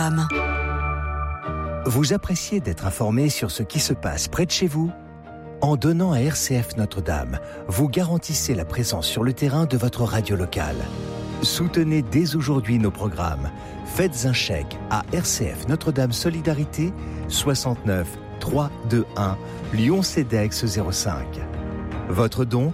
Vous appréciez d'être informé sur ce qui se passe près de chez vous ? En donnant à RCF Notre-Dame, vous garantissez la présence sur le terrain de votre radio locale. Soutenez dès aujourd'hui nos programmes. Faites un chèque à RCF Notre-Dame Solidarité 69 321 Lyon CEDEX 05. Votre don